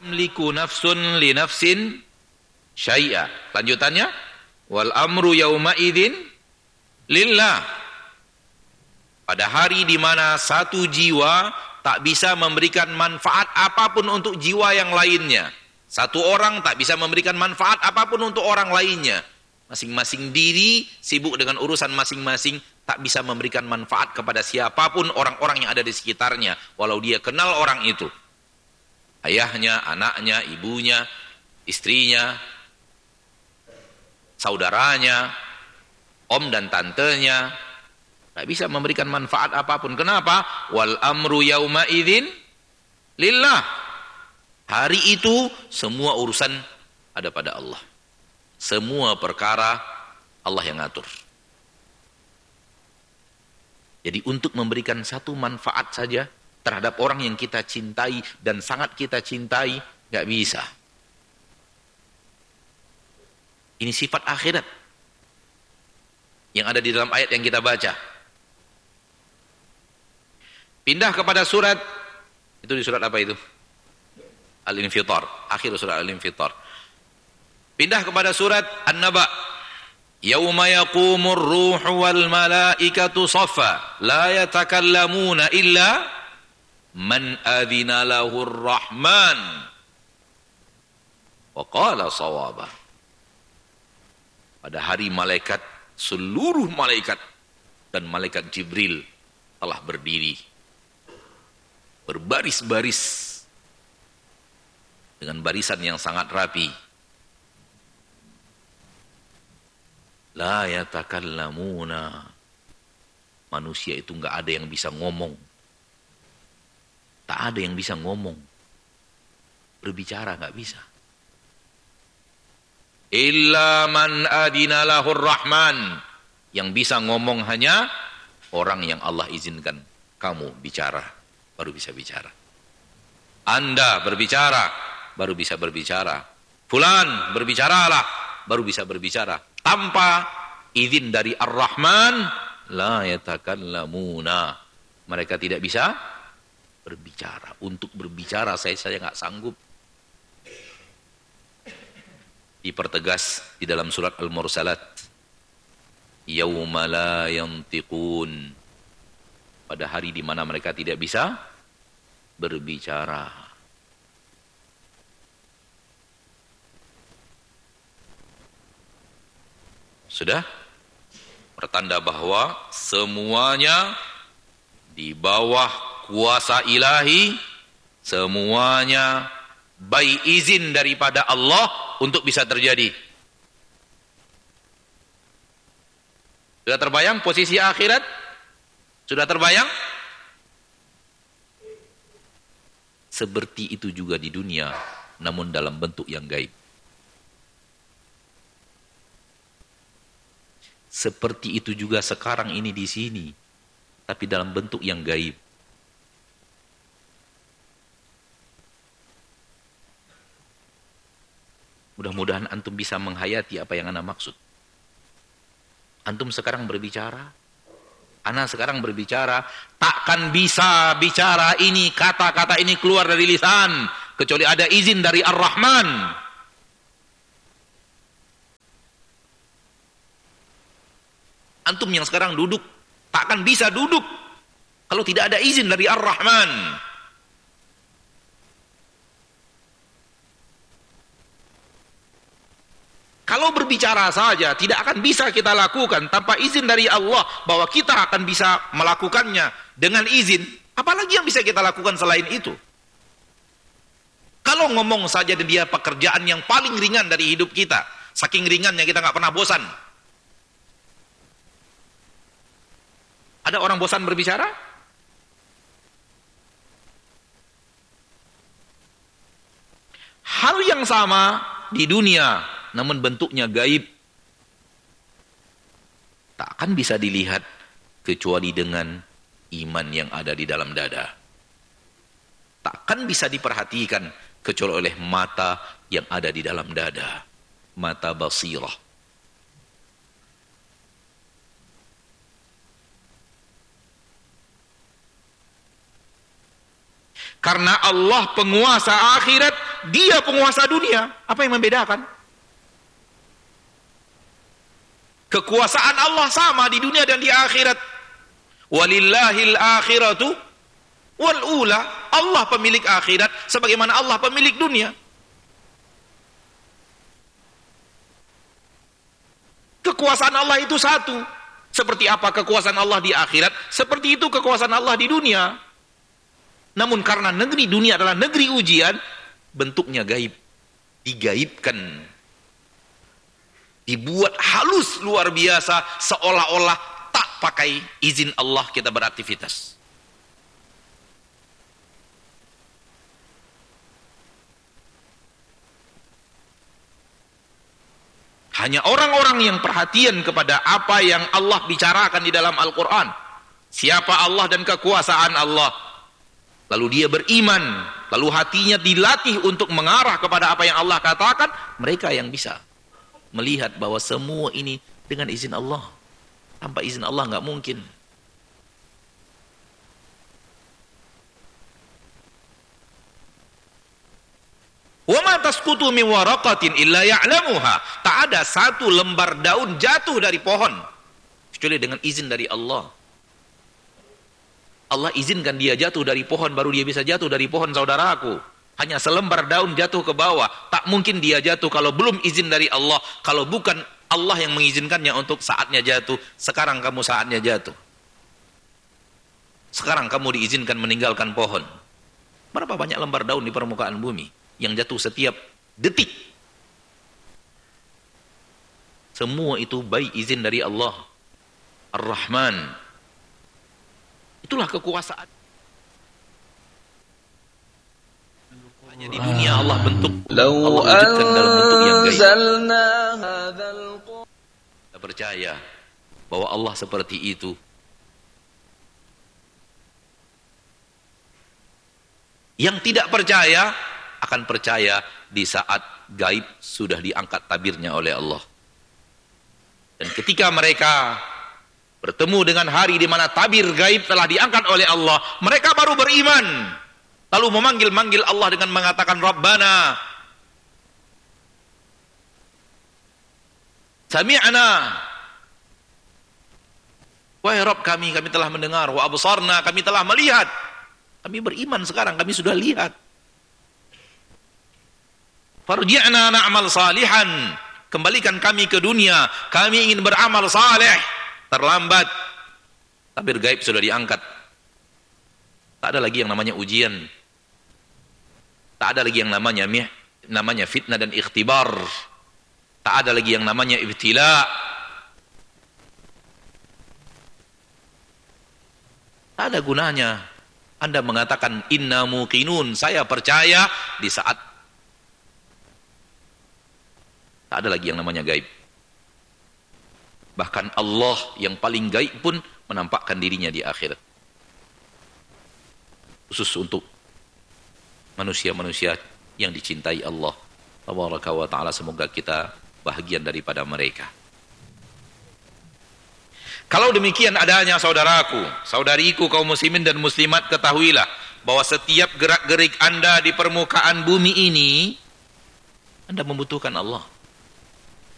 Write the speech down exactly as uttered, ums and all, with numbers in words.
Liku nafsun li nafsin syai'a. Lanjutannya, wal amru yauma idzin lillah. Pada hari di mana satu jiwa tak bisa memberikan manfaat apapun untuk jiwa yang lainnya. Satu orang tak bisa memberikan manfaat apapun untuk orang lainnya. Masing-masing diri sibuk dengan urusan masing-masing, tak bisa memberikan manfaat kepada siapapun orang-orang yang ada di sekitarnya, walau dia kenal orang itu. Ayahnya, anaknya, ibunya, istrinya, saudaranya, om dan tantenya, tak bisa memberikan manfaat apapun. Kenapa? Wal amru yauma idzin lillah. Hari itu semua urusan ada pada Allah. Semua perkara Allah yang ngatur. Jadi untuk memberikan satu manfaat saja terhadap orang yang kita cintai dan sangat kita cintai, gak bisa. Ini sifat akhirat yang ada di dalam ayat yang kita baca. Pindah kepada surat, itu di surat apa itu? Al-Infitar, akhir surat Al-Infitar. Pindah kepada surat An-Naba. Yauma yaqumur ruhu wal malaikatu saffa la yatakallamuna illa man adzina lahur rahman wa qala shawaba. Pada hari malaikat, seluruh malaikat dan malaikat Jibril telah berdiri berbaris-baris dengan barisan yang sangat rapi. La yatakallamuna. Manusia itu enggak ada yang bisa ngomong. Tak ada yang bisa ngomong. Berbicara enggak bisa. Illa man adina lahur rahman. Yang bisa ngomong hanya orang yang Allah izinkan kamu bicara, baru bisa bicara. Anda berbicara, baru bisa berbicara. Fulan berbicaralah, baru bisa berbicara. Tanpa izin dari Ar-Rahman, la yatakallamuna. Mereka tidak bisa berbicara. Untuk berbicara saya saya nggak sanggup. Dipertegas di dalam surat Al-Mursalat. Yauma la yantiqun. Pada hari di mana mereka tidak bisa berbicara. Sudah? Pertanda bahwa semuanya di bawah kuasa ilahi, semuanya by izin daripada Allah untuk bisa terjadi. Sudah terbayang posisi akhirat? Sudah terbayang? Seperti itu juga di dunia, namun dalam bentuk yang gaib. Seperti itu juga sekarang ini di sini, tapi dalam bentuk yang gaib. Mudah-mudahan antum bisa menghayati apa yang ana maksud. Antum sekarang berbicara, ana sekarang berbicara, takkan bisa bicara ini, kata-kata ini keluar dari lisan, kecuali ada izin dari Ar-Rahman. Antum yang sekarang duduk, takkan bisa duduk kalau tidak ada izin dari Ar-Rahman. Kalau berbicara saja tidak akan bisa kita lakukan tanpa izin dari Allah bahwa kita akan bisa melakukannya dengan izin. Apalagi yang bisa kita lakukan selain itu? Kalau ngomong saja dia pekerjaan yang paling ringan dari hidup kita, saking ringannya kita nggak pernah bosan. Ada orang bosan berbicara? Hal yang sama di dunia, namun bentuknya gaib. Tak akan bisa dilihat kecuali dengan iman yang ada di dalam dada. Tak akan bisa diperhatikan kecuali oleh mata yang ada di dalam dada. Mata basirah. Karena Allah penguasa akhirat dia penguasa dunia. Apa yang membedakan? Kekuasaan Allah sama di dunia dan di akhirat. Walillahil akhiratu wal ula. Allah pemilik akhirat sebagaimana Allah pemilik dunia. Kekuasaan Allah itu satu. Seperti apa kekuasaan Allah di akhirat, seperti itu kekuasaan Allah di dunia. Namun karena negeri dunia adalah negeri ujian, bentuknya gaib. Digaibkan. Dibuat halus luar biasa, seolah-olah tak pakai izin Allah kita beraktivitas. Hanya orang-orang yang perhatian kepada apa yang Allah bicarakan di dalam Al-Quran. Siapa Allah dan kekuasaan Allah. Lalu dia beriman. Lalu hatinya dilatih untuk mengarah kepada apa yang Allah katakan. Mereka yang bisa melihat bahwa semua ini dengan izin Allah. Tanpa izin Allah nggak mungkin. Wa ma tasqutu min waraqatin illa ya'lamuha. Tak ada satu lembar daun jatuh dari pohon kecuali dengan izin dari Allah. Allah izinkan dia jatuh dari pohon, baru dia bisa jatuh dari pohon, saudaraku. Hanya selembar daun jatuh ke bawah, tak mungkin dia jatuh kalau belum izin dari Allah. Kalau bukan Allah yang mengizinkannya untuk saatnya jatuh. Sekarang kamu saatnya jatuh. Sekarang kamu diizinkan meninggalkan pohon. Berapa banyak lembar daun di permukaan bumi yang jatuh setiap detik? Semua itu by izin dari Allah Ar-Rahman. Itulah kekuasaan. Hanya di dunia Allah bentuk, Allah wujudkan dalam bentuk yang gaib. Kita percaya bahwa Allah seperti itu. Yang tidak percaya akan percaya di saat gaib sudah diangkat tabirnya oleh Allah. Dan ketika mereka bertemu dengan hari di mana tabir gaib telah diangkat oleh Allah, mereka baru beriman. Lalu memanggil-manggil Allah dengan mengatakan Rabbana Sami'na, wahai Rabb kami, kami telah mendengar. Wa absarna, kami telah melihat. Kami beriman sekarang, kami sudah lihat. Farji'na na'mal salihan, kembalikan kami ke dunia, kami ingin beramal saleh. Terlambat, tabir gaib sudah diangkat. Tak ada lagi yang namanya ujian. Tak ada lagi yang namanya mih, namanya fitnah dan ikhtibar. Tak ada lagi yang namanya ibtila. Tak ada gunanya Anda mengatakan inna muqinun, saya percaya, di saat tak ada lagi yang namanya gaib. Bahkan Allah yang paling gaib pun menampakkan dirinya di akhirat. Khusus untuk manusia-manusia yang dicintai Allah Tabaraka wa ta'ala. Semoga kita bahagian daripada mereka. Kalau demikian adanya, saudaraku, saudariku, kaum muslimin dan muslimat, ketahuilah bahwa setiap gerak-gerik Anda di permukaan bumi ini, Anda membutuhkan Allah.